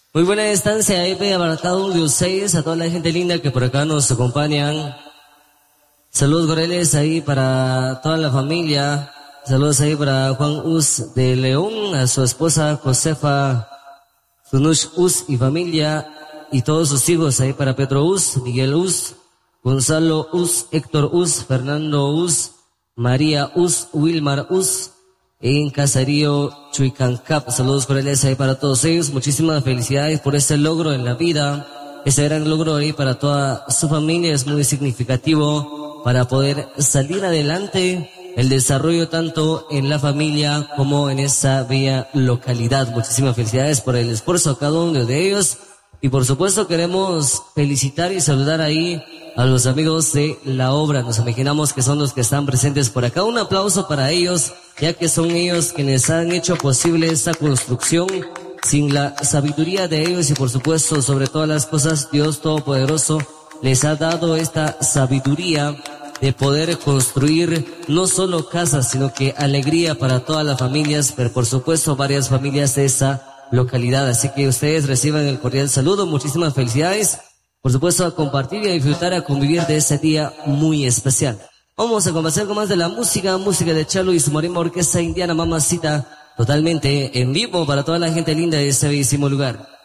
Muy buena estancia ahí para cada uno de ustedes, a toda la gente linda que por acá nos acompañan. Saludos cordiales ahí para toda la familia. Saludos ahí para Juan Us de León, a su esposa Josefa Sunush Us y familia, y todos sus hijos ahí para Pedro Us, Miguel Us, Gonzalo Us, Héctor Us, Fernando Us, María Us, Wilmar Us, en Caserío Chuicancap. Saludos cordiales ahí para todos ellos. Muchísimas felicidades por este logro en la vida. Ese gran logro ahí para toda su familia es muy significativo para poder salir adelante, el desarrollo tanto en la familia como en esa bella localidad. Muchísimas felicidades por el esfuerzo a cada uno de ellos. Y por supuesto queremos felicitar y saludar ahí a los amigos de la obra. Nos imaginamos que son los que están presentes por acá. Un aplauso para ellos, ya que son ellos quienes han hecho posible esta construcción. Sin la sabiduría de ellos y por supuesto sobre todas las cosas, Dios Todopoderoso les ha dado esta sabiduría de poder construir no solo casas, sino que alegría para todas las familias, pero por supuesto varias familias de esa localidad. Así que ustedes reciban el cordial saludo. Muchísimas felicidades. Por supuesto, a compartir y a disfrutar, a convivir de ese día muy especial. Vamos a conversar con más de la música de Chalo y su marimba orquesta indiana Mamacita, totalmente en vivo para toda la gente linda de este bellísimo lugar.